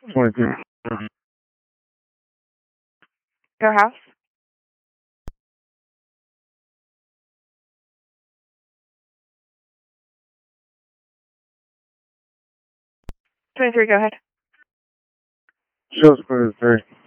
23. Your house? Go ahead. Shows for the 3.